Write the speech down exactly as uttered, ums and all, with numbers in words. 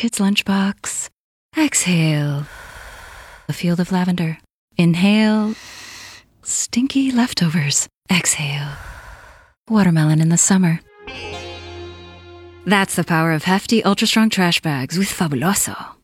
kid's lunchbox. Exhale, a field of lavender. Inhale, stinky leftovers. Exhale, watermelon in the summer. That's the power of hefty, ultra-strong trash bags with Fabuloso.